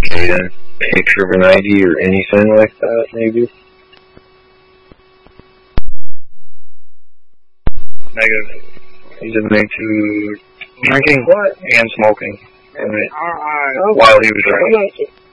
Okay, then. Picture of an ID or anything like that, maybe? Negative. He's admitted to drinking What? and smoking. Alright. While he was drinking.